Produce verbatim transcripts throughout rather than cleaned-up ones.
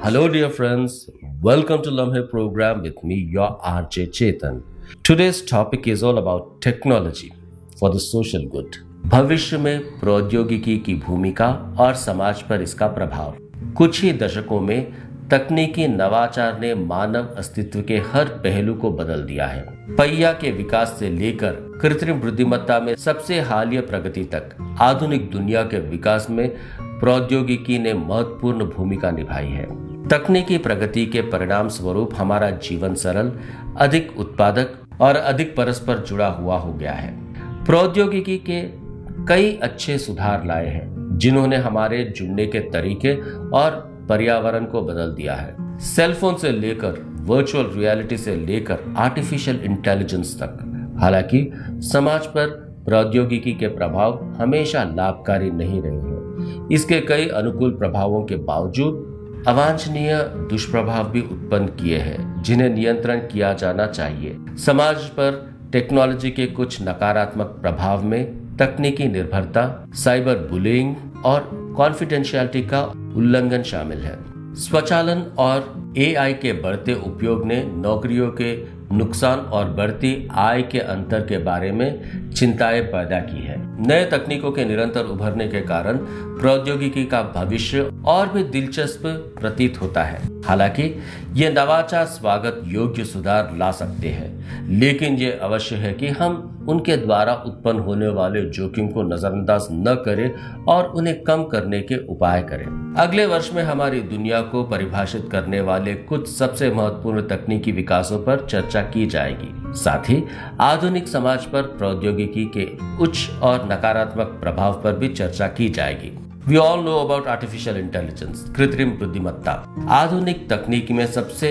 Hello, dear friends. Welcome to Lamhe program with me, your R J Chetan. Today's topic is all about technology for the social good. भविष्य में प्रौद्योगिकी की भूमिका और समाज पर इसका प्रभाव। कुछ ही दशकों में तकनीकी नवाचार ने मानव अस्तित्व के हर पहलू को बदल दिया है। पहिया के विकास से लेकर कृत्रिम बुद्धिमत्ता में सबसे हालिया प्रगति तक आधुनिक दुनिया के विकास में प्रौद्योगिकी ने महत्वपूर्ण भूमिका निभाई है। तकनीकी प्रगति के परिणाम स्वरूप हमारा जीवन सरल, अधिक उत्पादक और अधिक परस्पर जुड़ा हुआ हो गया है। प्रौद्योगिकी के कई अच्छे सुधार लाए हैं जिन्होंने हमारे जुड़ने के तरीके और पर्यावरण को बदल दिया है। सेलफोन से लेकर वर्चुअल रियलिटी से लेकर आर्टिफिशियल इंटेलिजेंस तक। हालांकि समाज पर प्रौद्योगिकी के प्रभाव हमेशा लाभकारी नहीं रहे हैं। इसके कई अनुकूल प्रभावों के बावजूद अवांछनीय दुष्प्रभाव भी उत्पन्न किए हैं जिन्हें नियंत्रण किया जाना चाहिए। समाज पर टेक्नोलॉजी के कुछ नकारात्मक प्रभाव में तकनीकी निर्भरता, साइबर बुलिंग और कॉन्फिडेंशियलिटी का उल्लंघन शामिल है। स्वचालन और ए आई के बढ़ते उपयोग ने नौकरियों के नुकसान और बढ़ती आय के अंतर के बारे में चिंताएं पैदा की है। नए तकनीकों के निरंतर उभरने के कारण प्रौद्योगिकी का भविष्य और भी दिलचस्प प्रतीत होता है। हालांकि ये नवाचार स्वागत योग्य सुधार ला सकते हैं, लेकिन ये अवश्य है कि हम उनके द्वारा उत्पन्न होने वाले जोखिम को नजरअंदाज न करें और उन्हें कम करने के उपाय करें। अगले वर्ष में हमारी दुनिया को परिभाषित करने वाले कुछ सबसे महत्वपूर्ण तकनीकी विकासों पर चर्चा की जाएगी। साथ ही आधुनिक समाज पर प्रौद्योगिकी के उच्च और नकारात्मक प्रभाव पर भी चर्चा की जाएगी। We all know about artificial intelligence, कृत्रिम बुद्धिमत्ता। आधुनिक तकनीकी में सबसे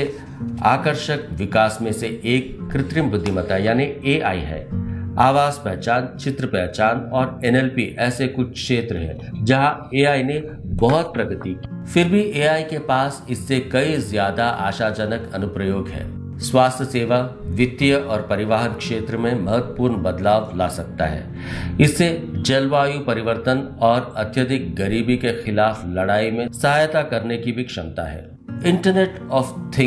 आकर्षक विकास में से एक कृत्रिम बुद्धिमत्ता यानी ए आई है। आवाज पहचान, चित्र पहचान और एन एल पी ऐसे कुछ क्षेत्र हैं जहां ए आई ने बहुत प्रगति की। फिर भी ए आई के पास इससे कई ज्यादा आशाजनक अनुप्रयोग हैं। स्वास्थ्य सेवा, वित्तीय और परिवहन क्षेत्र में महत्वपूर्ण बदलाव ला सकता है। इससे जलवायु परिवर्तन और अत्यधिक गरीबी के खिलाफ लड़ाई में सहायता करने की भी क्षमता है। Internet of things